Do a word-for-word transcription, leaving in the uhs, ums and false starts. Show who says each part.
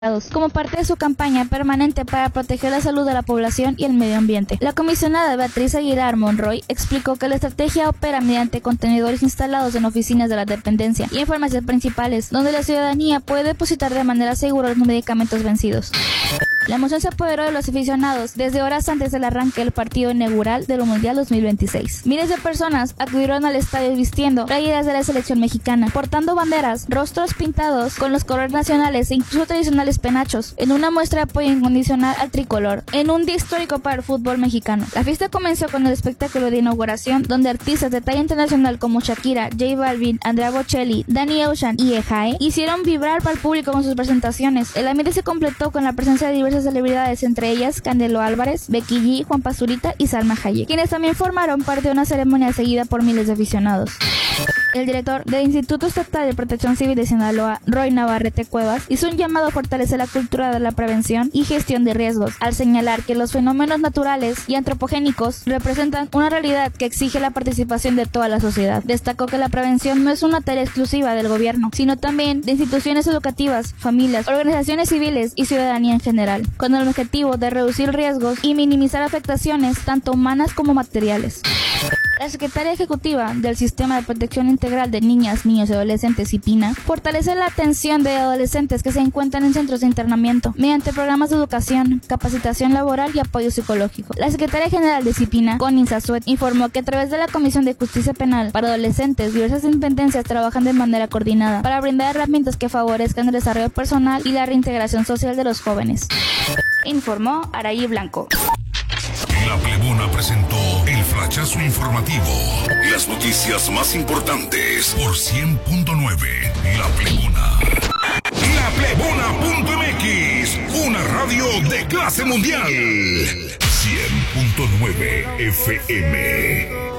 Speaker 1: como parte de su campaña permanente para proteger la salud de la población y el medio ambiente. La comisionada Beatriz Aguilar Monroy explicó que la estrategia opera mediante contenedores instalados en oficinas de la dependencia y en farmacias principales, donde la ciudadanía puede depositar de manera segura los medicamentos vencidos. La emoción se apoderó de los aficionados desde horas antes del arranque del partido inaugural del Mundial dos mil veintiséis. Miles de personas acudieron al estadio vistiendo playeras de la selección mexicana, portando banderas, rostros pintados con los colores nacionales e incluso tradicionales penachos, en una muestra de apoyo incondicional al tricolor, en un día histórico para el fútbol mexicano. La fiesta comenzó con el espectáculo de inauguración, donde artistas de talla internacional como Shakira, J Balvin, Andrea Bocelli, Danny Ocean y Ejae hicieron vibrar para el público con sus presentaciones. El ambiente se completó con la presencia de diversas celebridades, entre ellas Canelo Álvarez, Becky G, Juan Pazurita y Salma Hayek, quienes también formaron parte de una ceremonia seguida por miles de aficionados. El director del Instituto Estatal de Protección Civil de Sinaloa, Roy Navarrete Cuevas, hizo un llamado a fortalecer la cultura de la prevención y gestión de riesgos, al señalar que los fenómenos naturales y antropogénicos representan una realidad que exige la participación de toda la sociedad. Destacó que la prevención no es una tarea exclusiva del gobierno, sino también de instituciones educativas, familias, organizaciones civiles y ciudadanía en general, con el objetivo de reducir riesgos y minimizar afectaciones tanto humanas como materiales. La secretaria ejecutiva del Sistema de Protección Integral de Niñas, Niños y Adolescentes, CIPINA, fortalece la atención de adolescentes que se encuentran en centros de internamiento mediante programas de educación, capacitación laboral y apoyo psicológico. La secretaria general de CIPINA, Connie Sazuet, informó que a través de la Comisión de Justicia Penal para Adolescentes, diversas dependencias trabajan de manera coordinada para brindar herramientas que favorezcan el desarrollo personal y la reintegración social de los jóvenes. Informó Araí Blanco.
Speaker 2: La Plebona presentó el flachazo informativo. Las noticias más importantes por cien punto nueve. La Plebona. La Plebona punto m x. Una radio de clase mundial. cien punto nueve F M.